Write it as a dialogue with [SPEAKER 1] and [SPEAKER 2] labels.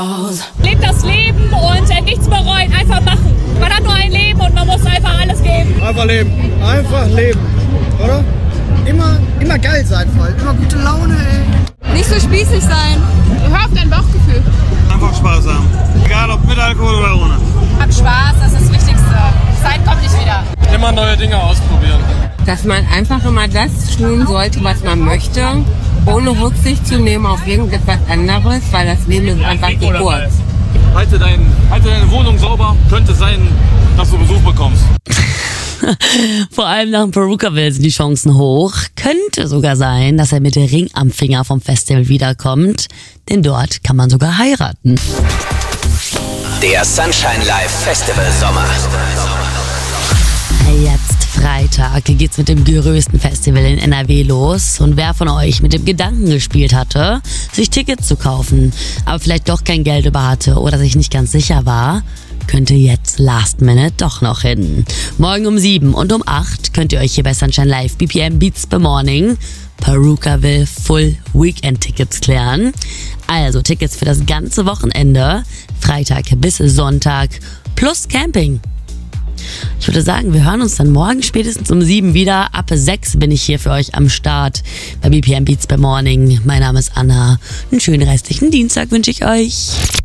[SPEAKER 1] Lebt das Leben und nichts bereuen, einfach machen. Man hat nur ein Leben und man muss einfach alles geben.
[SPEAKER 2] Einfach leben, oder? Immer geil sein, voll. Immer gute Laune, ey.
[SPEAKER 3] Nicht so spießig sein. Hör auf dein Bauchgefühl.
[SPEAKER 4] Einfach Spaß haben. Egal ob mit Alkohol oder ohne.
[SPEAKER 3] Hab Spaß, das ist das Wichtigste. Zeit kommt nicht wieder.
[SPEAKER 5] Immer neue Dinge ausprobieren.
[SPEAKER 6] Dass man einfach immer das tun sollte, was man möchte, ohne Rücksicht zu nehmen auf irgendetwas anderes, weil das Leben ist einfach zu kurz.
[SPEAKER 4] Halte deine Wohnung sauber, könnte sein, dass du Besuch bekommst.
[SPEAKER 7] Vor allem nach dem Perukaville sind die Chancen hoch. Könnte sogar sein, dass er mit dem Ring am Finger vom Festival wiederkommt, denn dort kann man sogar heiraten.
[SPEAKER 8] Der Sunshine Live Festival Sommer.
[SPEAKER 7] Jetzt Freitag geht's mit dem größten Festival in NRW los. Und wer von euch mit dem Gedanken gespielt hatte, sich Tickets zu kaufen, aber vielleicht doch kein Geld über hatte oder sich nicht ganz sicher war, könnte jetzt Last Minute doch noch hin. Morgen um 7 und um 8 könnt ihr euch hier bei Sunshine Live BPM Beats the Morning Perukaville Full Weekend Tickets klären. Also Tickets für das ganze Wochenende, Freitag bis Sonntag plus Camping. Ich würde sagen, wir hören uns dann morgen spätestens um 7 wieder. Ab 6 bin ich hier für euch am Start bei BPM Beats by Morning. Mein Name ist Anna. Einen schönen restlichen Dienstag wünsche ich euch.